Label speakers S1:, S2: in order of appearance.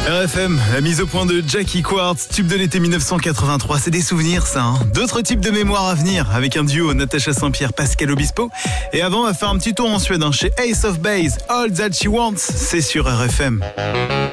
S1: RFM, la mise au point de Jackie Quartz, tube de l'été 1983, c'est des souvenirs ça. D'autres types de mémoires à venir avec un duo Natacha Saint-Pierre, Pascal Obispo. Et avant, on va faire un petit tour en Suède chez Ace of Base, All That She Wants, c'est sur RFM.